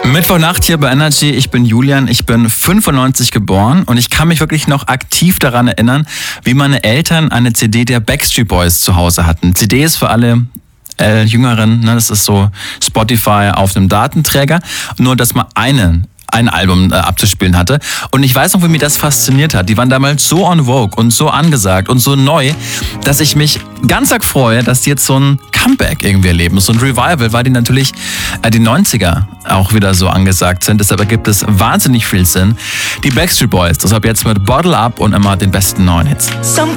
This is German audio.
Mittwochnacht hier bei Energy. Ich bin Julian, ich bin 95 geboren und ich kann mich wirklich noch aktiv daran erinnern, wie meine Eltern eine CD der Backstreet Boys zu Hause hatten. CD ist für alle Jüngeren, ne, das ist so Spotify auf einem Datenträger, nur dass man ein Album abzuspielen hatte. Und ich weiß noch, wie mich das fasziniert hat. Die waren damals so en vogue und so angesagt und so neu, dass ich mich ganz arg freue, dass die jetzt so ein Comeback irgendwie erleben, so ein Revival, weil die natürlich die 90er auch wieder so angesagt sind. Deshalb ergibt es wahnsinnig viel Sinn. Die Backstreet Boys, deshalb jetzt mit Bottle Up und immer den besten neuen Hits.